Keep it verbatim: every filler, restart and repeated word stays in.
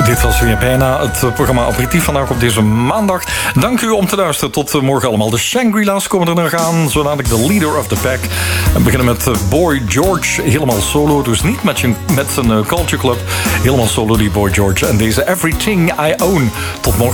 Dit was weer bijna het programma Aperitief vandaag op deze maandag. Dank u om te luisteren. Tot morgen allemaal. De Shangri-La's komen er nog aan. Zo dadelijk de Leader of the Pack. We beginnen met Boy George. Helemaal solo. Dus niet met, je, met zijn Culture Club. Helemaal solo die Boy George. En deze Everything I Own. Tot morgen.